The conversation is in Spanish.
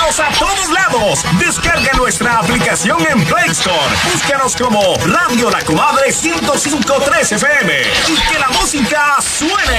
Síguenos a todos lados. Descarga nuestra aplicación en Play Store. Búscanos como Radio La Comadre 105.3 FM. Y que la música suene.